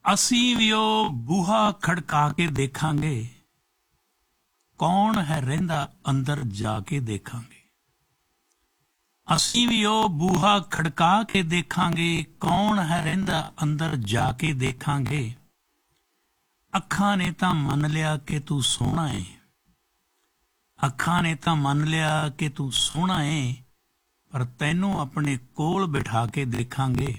ਅਸੀਂ ਵੀ ਉਹ ਬੂਹਾ ਖੜਕਾ ਕੇ ਦੇਖਾਂਗੇ, ਕੌਣ ਹੈ ਰਹਿੰਦਾ ਅੰਦਰ ਜਾ ਕੇ ਦੇਖਾਂਗੇ। ਅਸੀਂ ਵੀ ਉਹ ਬੂਹਾ ਖੜਕਾ ਕੇ ਦੇਖਾਂਗੇ, ਕੌਣ ਹੈ ਰਹਿੰਦਾ ਅੰਦਰ ਜਾ ਕੇ ਦੇਖਾਂਗੇ। ਅੱਖਾਂ ਨੇ ਤਾਂ ਮੰਨ ਲਿਆ ਕਿ ਤੂੰ ਸੋਹਣਾ ਏ, ਅੱਖਾਂ ਨੇ ਤਾਂ ਮੰਨ ਲਿਆ ਕਿ ਤੂੰ ਸੋਹਣਾ ਏ, ਪਰ ਤੈਨੂੰ ਆਪਣੇ ਕੋਲ ਬਿਠਾ ਕੇ ਦੇਖਾਂਗੇ।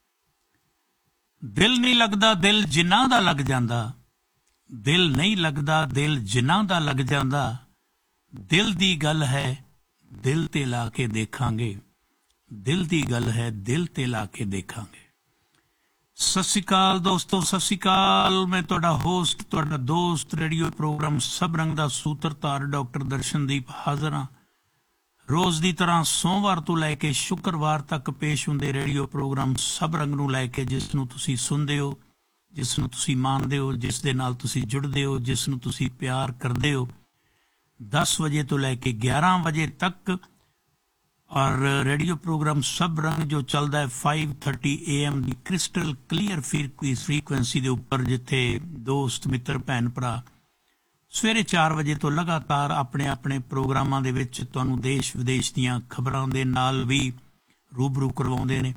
ਦਿਲ ਨਹੀਂ ਲੱਗਦਾ ਦਿਲ ਜਿਨ੍ਹਾਂ ਦਾ ਲੱਗ ਜਾਂਦਾ, ਦਿਲ ਨਹੀਂ ਲੱਗਦਾ ਦਿਲ ਜਿਨ੍ਹਾਂ ਦਾ ਲੱਗ ਜਾਂਦਾ। ਦਿਲ ਦੀ ਗੱਲ ਹੈ ਦਿਲ ਤੇ ਲਾ ਕੇ ਦੇਖਾਂਗੇ, ਦਿਲ ਦੀ ਗੱਲ ਹੈ ਦਿਲ ਤੇ ਲਾ ਕੇ ਦੇਖਾਂਗੇ। ਸਤਿ ਸ਼੍ਰੀ ਅਕਾਲ ਦੋਸਤੋ, ਸਤਿ ਸ਼੍ਰੀ ਅਕਾਲ। ਮੈਂ ਤੁਹਾਡਾ ਹੋਸਟ, ਤੁਹਾਡਾ ਦੋਸਤ, ਰੇਡੀਓ ਪ੍ਰੋਗਰਾਮ ਸਭ ਰੰਗ ਦਾ ਸੂਤਰਧਾਰ ਡਾਕਟਰ ਦਰਸ਼ਨਦੀਪ ਹਾਜ਼ਰ ਹਾਂ। ਰੋਜ਼ ਦੀ ਤਰ੍ਹਾਂ ਸੋਮਵਾਰ ਤੋਂ ਲੈ ਕੇ ਸ਼ੁੱਕਰਵਾਰ ਤੱਕ ਪੇਸ਼ ਹੁੰਦੇ ਰੇਡੀਓ ਪ੍ਰੋਗਰਾਮ ਸਭ ਰੰਗ ਨੂੰ ਲੈ ਕੇ, ਜਿਸ ਨੂੰ ਤੁਸੀਂ ਸੁਣਦੇ ਹੋ, ਜਿਸ ਨੂੰ ਤੁਸੀਂ ਮਾਣਦੇ ਹੋ, ਜਿਸ ਦੇ ਨਾਲ ਤੁਸੀਂ ਜੁੜਦੇ ਹੋ, ਜਿਸ ਨੂੰ ਤੁਸੀਂ ਪਿਆਰ ਕਰਦੇ ਹੋ, 10 ਵਜੇ ਤੋਂ ਲੈ ਕੇ 11 ਵਜੇ ਤੱਕ। ਔਰ ਰੇਡੀਓ ਪ੍ਰੋਗਰਾਮ ਸਭ ਰੰਗ ਜੋ ਚੱਲਦਾ ਹੈ 5:30 AM the crystal clear frequency ਦੇ ਉੱਪਰ, ਜਿੱਥੇ ਦੋਸਤ ਮਿੱਤਰ ਭੈਣ ਭਰਾ ਸਵੇਰੇ 4 ਵਜੇ ਤੋਂ ਲਗਾਤਾਰ ਆਪਣੇ ਆਪਣੇ ਪ੍ਰੋਗਰਾਮਾਂ ਦੇ ਵਿੱਚ ਤੁਹਾਨੂੰ ਦੇਸ਼ ਵਿਦੇਸ਼ ਦੀਆਂ ਖਬਰਾਂ ਦੇ ਨਾਲ ਵੀ ਰੂਬਰੂ ਕਰਵਾਉਂਦੇ ਨੇ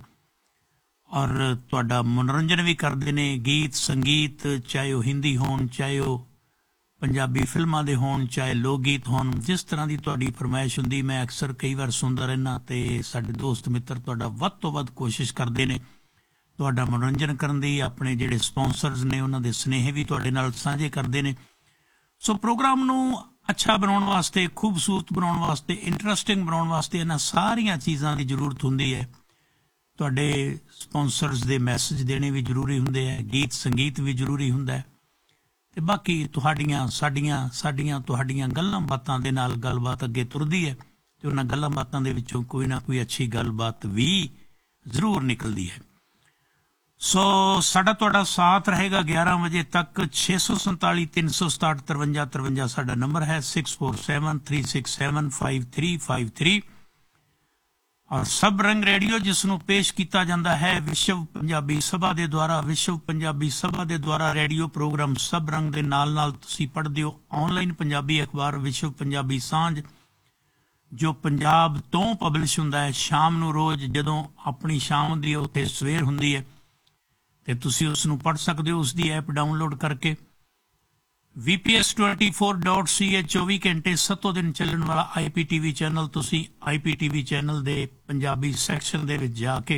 ਔਰ ਤੁਹਾਡਾ ਮਨੋਰੰਜਨ ਵੀ ਕਰਦੇ ਨੇ। ਗੀਤ ਸੰਗੀਤ, ਚਾਹੇ ਉਹ ਹਿੰਦੀ ਹੋਣ, ਚਾਹੇ ਉਹ ਪੰਜਾਬੀ ਫਿਲਮਾਂ ਦੇ ਹੋਣ, ਚਾਹੇ ਲੋਕ ਗੀਤ ਹੋਣ, ਜਿਸ ਤਰ੍ਹਾਂ ਦੀ ਤੁਹਾਡੀ ਫਰਮਾਇਸ਼ ਹੁੰਦੀ ਮੈਂ ਅਕਸਰ ਕਈ ਵਾਰ ਸੁਣਦਾ ਰਹਿੰਦਾ। ਅਤੇ ਸਾਡੇ ਦੋਸਤ ਮਿੱਤਰ ਤੁਹਾਡਾ ਵੱਧ ਤੋਂ ਵੱਧ ਕੋਸ਼ਿਸ਼ ਕਰਦੇ ਨੇ ਤੁਹਾਡਾ ਮਨੋਰੰਜਨ ਕਰਨ ਦੀ। ਆਪਣੇ ਜਿਹੜੇ ਸਪੌਂਸਰਸ ਨੇ ਉਹਨਾਂ ਦੇ ਸੁਨੇਹੇ ਵੀ ਤੁਹਾਡੇ ਨਾਲ ਸਾਂਝੇ ਕਰਦੇ ਨੇ। ਸੋ ਪ੍ਰੋਗਰਾਮ ਨੂੰ ਅੱਛਾ ਬਣਾਉਣ ਵਾਸਤੇ, ਖੂਬਸੂਰਤ ਬਣਾਉਣ ਵਾਸਤੇ, ਇੰਟਰਸਟਿੰਗ ਬਣਾਉਣ ਵਾਸਤੇ ਇਹਨਾਂ ਸਾਰੀਆਂ ਚੀਜ਼ਾਂ ਦੀ ਜ਼ਰੂਰਤ ਹੁੰਦੀ ਹੈ। ਤੁਹਾਡੇ ਸਪੌਂਸਰਸ ਦੇ ਮੈਸੇਜ ਦੇਣੇ ਵੀ ਜ਼ਰੂਰੀ ਹੁੰਦੇ ਹੈ, ਗੀਤ ਸੰਗੀਤ ਵੀ ਜ਼ਰੂਰੀ ਹੁੰਦਾ ਹੈ, ਅਤੇ ਬਾਕੀ ਸਾਡੀਆਂ ਤੁਹਾਡੀਆਂ ਗੱਲਾਂ ਬਾਤਾਂ ਦੇ ਨਾਲ ਗੱਲਬਾਤ ਅੱਗੇ ਤੁਰਦੀ ਹੈ ਅਤੇ ਉਹਨਾਂ ਗੱਲਾਂ ਬਾਤਾਂ ਦੇ ਵਿੱਚੋਂ ਕੋਈ ਨਾ ਕੋਈ ਅੱਛੀ ਗੱਲਬਾਤ ਵੀ ਜ਼ਰੂਰ ਨਿਕਲਦੀ ਹੈ। ਸੋ ਸਾਡਾ ਤੁਹਾਡਾ ਸਾਥ ਰਹੇਗਾ 11 ਵਜੇ ਤੱਕ। 647 367 53 53 ਸਾਡਾ ਨੰਬਰ ਹੈ, 647 367 5353। ਔਰ ਸਭ ਰੰਗ ਰੇਡੀਓ, ਜਿਸ ਨੂੰ ਪੇਸ਼ ਕੀਤਾ ਜਾਂਦਾ ਹੈ ਵਿਸ਼ਵ ਪੰਜਾਬੀ ਸਭਾ ਦੇ ਦੁਆਰਾ। ਵਿਸ਼ਵ ਪੰਜਾਬੀ ਸਭਾ ਦੇ ਦੁਆਰਾ ਰੇਡੀਓ ਪ੍ਰੋਗਰਾਮ ਸਭ ਰੰਗ ਦੇ ਨਾਲ ਨਾਲ ਤੁਸੀਂ ਪੜ੍ਹਦੇ ਹੋ ਆਨਲਾਈਨ ਪੰਜਾਬੀ ਅਖਬਾਰ ਵਿਸ਼ਵ ਪੰਜਾਬੀ ਸਾਂਝ, ਜੋ ਪੰਜਾਬ ਤੋਂ ਪਬਲਿਸ਼ ਹੁੰਦਾ ਹੈ ਸ਼ਾਮ ਨੂੰ ਰੋਜ਼। ਜਦੋਂ ਆਪਣੀ ਸ਼ਾਮ ਦੀ ਉੱਥੇ ਸਵੇਰ ਹੁੰਦੀ ਹੈ ਅਤੇ ਤੁਸੀਂ ਉਸ ਨੂੰ ਪੜ੍ਹ ਸਕਦੇ ਹੋ, ਉਸ ਦੀ ਐਪ ਡਾਊਨਲੋਡ ਕਰਕੇ। VPS24.ca 24 ਘੰਟੇ ਸੱਤੋਂ ਦਿਨ ਚੱਲਣ ਵਾਲਾ IPTV ਚੈਨਲ, ਤੁਸੀਂ IPTV ਚੈਨਲ ਦੇ ਪੰਜਾਬੀ ਸੈਕਸ਼ਨ ਦੇ ਵਿੱਚ ਜਾ ਕੇ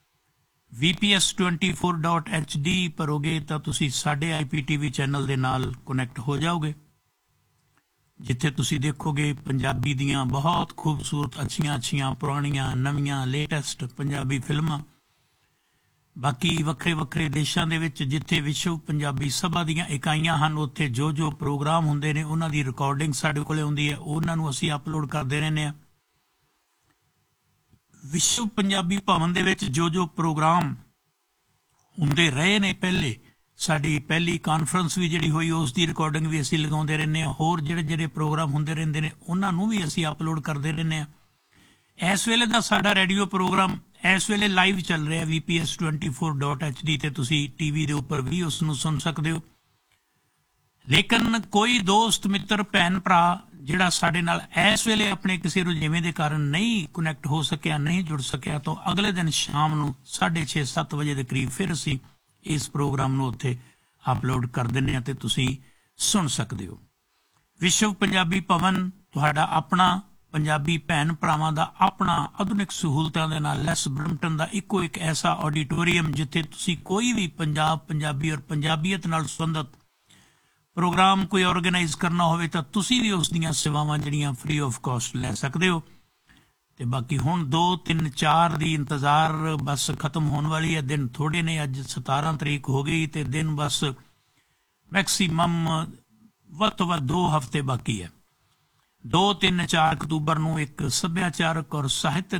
VPS24.HD ਭਰੋਗੇ ਤਾਂ ਤੁਸੀਂ ਸਾਡੇ IPTV ਚੈਨਲ ਦੇ ਨਾਲ ਕੁਨੈਕਟ ਹੋ ਜਾਓਗੇ, ਜਿੱਥੇ ਤੁਸੀਂ ਦੇਖੋਗੇ ਪੰਜਾਬੀ ਦੀਆਂ ਬਹੁਤ ਖੂਬਸੂਰਤ ਅੱਛੀਆਂ ਪੁਰਾਣੀਆਂ ਨਵੀਆਂ ਲੇਟੈਸਟ ਪੰਜਾਬੀ ਫਿਲਮਾਂ। ਬਾਕੀ ਵੱਖਰੇ ਵੱਖਰੇ ਦੇਸ਼ਾਂ ਦੇ ਵਿੱਚ ਜਿੱਥੇ ਵਿਸ਼ਵ ਪੰਜਾਬੀ ਸਭਾ ਦੀਆਂ ਇਕਾਈਆਂ ਹਨ, ਉੱਥੇ ਜੋ ਪ੍ਰੋਗਰਾਮ ਹੁੰਦੇ ਨੇ ਉਹਨਾਂ ਦੀ ਰਿਕਾਰਡਿੰਗ ਸਾਡੇ ਕੋਲ ਆਉਂਦੀ ਹੈ, ਉਹਨਾਂ ਨੂੰ ਅਸੀਂ ਅਪਲੋਡ ਕਰਦੇ ਰਹਿੰਦੇ ਹਾਂ। ਵਿਸ਼ਵ ਪੰਜਾਬੀ ਭਵਨ ਦੇ ਵਿੱਚ ਜੋ ਪ੍ਰੋਗਰਾਮ ਹੁੰਦੇ ਰਹੇ ਨੇ, ਪਹਿਲੇ ਸਾਡੀ ਪਹਿਲੀ ਕਾਨਫਰੰਸ ਵੀ ਜਿਹੜੀ ਹੋਈ ਉਸ ਦੀ ਰਿਕਾਰਡਿੰਗ ਵੀ ਅਸੀਂ ਲਗਾਉਂਦੇ ਰਹਿੰਦੇ ਹਾਂ। ਹੋਰ ਜਿਹੜੇ ਪ੍ਰੋਗਰਾਮ ਹੁੰਦੇ ਰਹਿੰਦੇ ਨੇ ਉਹਨਾਂ ਨੂੰ ਵੀ ਅਸੀਂ ਅਪਲੋਡ ਕਰਦੇ ਰਹਿੰਦੇ ਹਾਂ। ਇਸ ਵੇਲੇ ਦਾ ਸਾਡਾ ਰੇਡੀਓ ਪ੍ਰੋਗਰਾਮ ਇਸ ਵੇਲੇ ਲਾਈਵ ਚੱਲ ਰਿਹਾ VPS24.HD ਤੇ ਤੁਸੀਂ TV ਦੇ ਉੱਪਰ ਵੀ ਉਸ ਨੂੰ ਸੁਣ ਸਕਦੇ ਹੋ। ਲੇਕਿਨ ਕੋਈ ਦੋਸਤ ਮਿੱਤਰ ਭੈਣ ਭਰਾ ਜਿਹੜਾ ਸਾਡੇ ਨਾਲ ਇਸ ਵੇਲੇ ਆਪਣੇ ਕਿਸੇ ਰੁਝੇਵੇਂ ਦੇ ਕਾਰਨ ਨਹੀਂ ਕੁਨੈਕਟ ਹੋ ਸਕਿਆ, ਨਹੀਂ ਜੁੜ ਸਕਿਆ, ਤਾਂ ਅਗਲੇ ਦਿਨ ਸ਼ਾਮ ਨੂੰ 6:30-7 ਵਜੇ ਦੇ ਕਰੀਬ ਫਿਰ ਅਸੀਂ ਇਸ ਪ੍ਰੋਗਰਾਮ ਨੂੰ ਉੱਥੇ ਅਪਲੋਡ ਕਰ ਦਿੰਦੇ ਹਾਂ ਅਤੇ ਤੁਸੀਂ ਸੁਣ ਸਕਦੇ ਹੋ। ਵਿਸ਼ਵ ਪੰਜਾਬੀ ਭਵਨ ਤੁਹਾਡਾ ਆਪਣਾ, ਪੰਜਾਬੀ ਭੈਣ ਭਰਾਵਾਂ ਦਾ ਆਪਣਾ, ਆਧੁਨਿਕ ਸਹੂਲਤਾਂ ਦੇ ਨਾਲ ਲੈਸ ਬਰਮਟਨ ਦਾ ਇੱਕੋ ਇੱਕ ਐਸਾ ਆਡੀਟੋਰੀਅਮ ਜਿੱਥੇ ਤੁਸੀਂ ਕੋਈ ਵੀ ਪੰਜਾਬੀ ਔਰ ਪੰਜਾਬੀਅਤ ਨਾਲ ਸੰਬੰਧਿਤ ਪ੍ਰੋਗਰਾਮ ਕੋਈ ਆਰਗੇਨਾਈਜ਼ ਕਰਨਾ ਹੋਵੇ ਤਾਂ ਤੁਸੀਂ ਵੀ ਉਸ ਦੀਆਂ ਸੇਵਾਵਾਂ ਜਿਹੜੀਆਂ ਫ੍ਰੀ ਆਫ ਕਾਸਟ ਲੈ ਸਕਦੇ ਹੋ। ਅਤੇ ਬਾਕੀ ਹੁਣ 2, 3, 4 ਦੀ ਇੰਤਜ਼ਾਰ ਬਸ ਖਤਮ ਹੋਣ ਵਾਲੀ ਹੈ। ਦਿਨ ਥੋੜ੍ਹੇ ਨੇ, ਅੱਜ 17 ਤਰੀਕ ਹੋ ਗਈ ਅਤੇ ਦਿਨ ਬਸ ਮੈਕਸੀਮਮ ਵੱਧ ਤੋਂ ਵੱਧ 2 ਹਫ਼ਤੇ ਬਾਕੀ ਹੈ। 2, 3, 4 ਅਕਤੂਬਰ ਨੂੰ ਇੱਕ ਸੱਭਿਆਚਾਰਕ ਔਰ ਸਾਹਿਤਕ